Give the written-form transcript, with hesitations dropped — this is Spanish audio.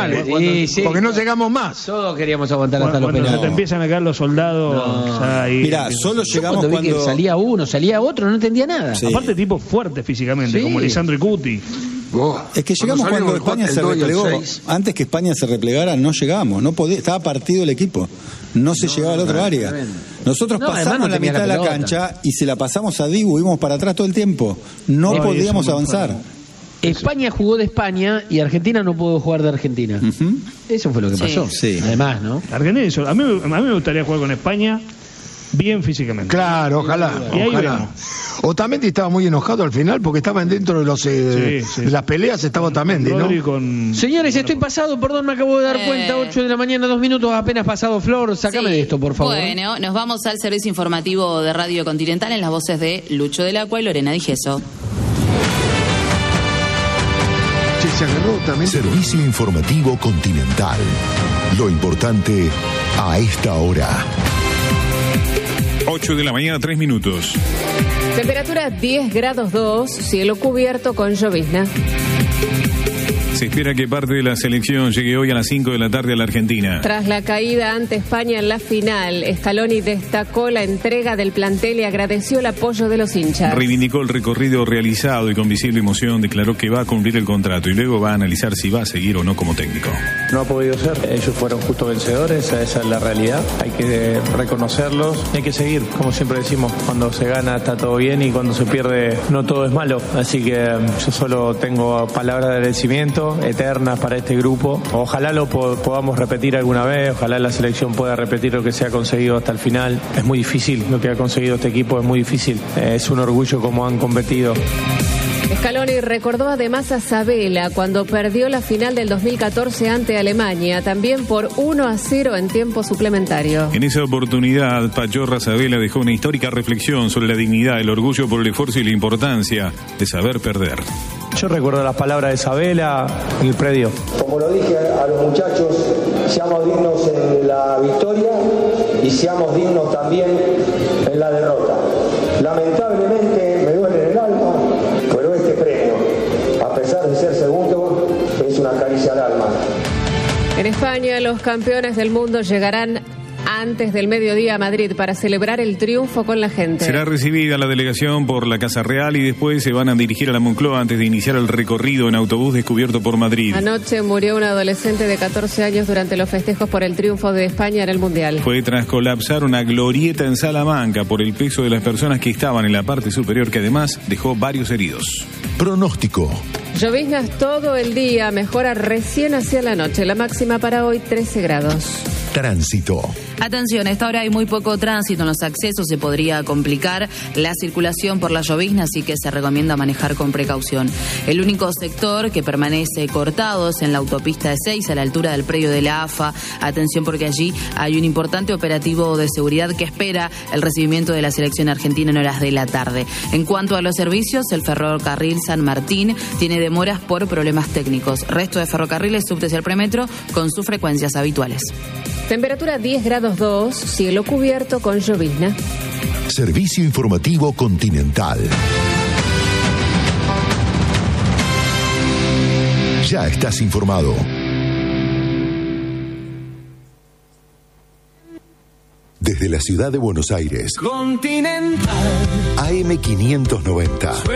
penales. Porque no llegamos más. Todos queríamos aguantar hasta los Cuando penales. se te empiezan a caer los soldados. Mirá, solo llegamos Cuando vi que salía uno, salía otro, no entendía nada. Sí. Aparte, tipo fuerte físicamente, como Lisandro y Cuti. Es que llegamos cuando España se replegó. Antes que España se replegara, no llegamos. Estaba partido el equipo. No se llegaba al otro área. Nosotros pasamos la mitad de la cancha y se la pasamos a Dibu, íbamos para atrás todo el tiempo. No podíamos avanzar. España jugó de España y Argentina no pudo jugar de Argentina. Eso fue lo que pasó. Sí. Además, ¿no? Argentina, a mí me gustaría jugar con España bien físicamente. Claro, ojalá. Y ahí ojalá. vemos. Otamendi estaba muy enojado al final porque estaban dentro de los de las peleas, estaba Otamendi, ¿no? Señores, estoy pasado, perdón, me acabo de dar cuenta, 8 de la mañana, 2 minutos, apenas pasado. Flor, sácame de esto, por favor. Bueno, nos vamos al servicio informativo de Radio Continental en las voces de Lucho del Acua y Lorena Di Gesso. Se agarró también. Servicio informativo Continental. Lo importante a esta hora. 8 de la mañana, 3 minutos. Temperatura 10 grados 2, cielo cubierto con llovizna. Se espera que parte de la selección llegue hoy a las 5 de la tarde a la Argentina. Tras la caída ante España en la final, Scaloni destacó la entrega del plantel y agradeció el apoyo de los hinchas. Reivindicó el recorrido realizado y con visible emoción declaró que va a cumplir el contrato y luego va a analizar si va a seguir o no como técnico. No ha podido ser, ellos fueron justo vencedores, esa es la realidad, hay que reconocerlos, hay que seguir, como siempre decimos, cuando se gana está todo bien y cuando se pierde no todo es malo, así que yo solo tengo palabras de agradecimiento eternas para este grupo, ojalá lo podamos repetir alguna vez, ojalá la selección pueda repetir lo que se ha conseguido hasta el final, es muy difícil lo que ha conseguido este equipo, es muy difícil, es un orgullo como han competido. Scaloni recordó además a Sabella cuando perdió la final del 2014 ante Alemania, también por 1-0 en tiempo suplementario. En esa oportunidad, Pachorra Sabella dejó una histórica reflexión sobre la dignidad, el orgullo por el esfuerzo y la importancia de saber perder. Yo recuerdo las palabras de Sabella en el predio. Como lo dije a los muchachos, seamos dignos en la victoria y seamos dignos también en la derrota. Lamentablemente me duele en el alma, pero este premio, a pesar de ser segundo, es una caricia al alma. En España, los campeones del mundo llegarán antes del mediodía a Madrid para celebrar el triunfo con la gente. Será recibida la delegación por la Casa Real y después se van a dirigir a la Moncloa antes de iniciar el recorrido en autobús descubierto por Madrid. Anoche murió un adolescente de 14 años durante los festejos por el triunfo de España en el Mundial. Fue tras colapsar una glorieta en Salamanca por el peso de las personas que estaban en la parte superior, que además dejó varios heridos. Pronóstico. Lloviznas todo el día, mejora recién hacia la noche. La máxima para hoy 13 grados. Tránsito. Atención, a esta hora hay muy poco tránsito en los accesos, se podría complicar la circulación por la llovizna, así que se recomienda manejar con precaución. El único sector que permanece cortado es en la autopista de 6, a la altura del predio de la AFA. Atención porque allí hay un importante operativo de seguridad que espera el recibimiento de la selección argentina en horas de la tarde. En cuanto a los servicios, el ferrocarril San Martín tiene demoras por problemas técnicos. Resto de ferrocarriles, subtes y el premetro con sus frecuencias habituales. Temperatura 10 grados 2, cielo cubierto con llovizna. Servicio informativo Continental. Ya estás informado. Desde la ciudad de Buenos Aires, Continental. AM590.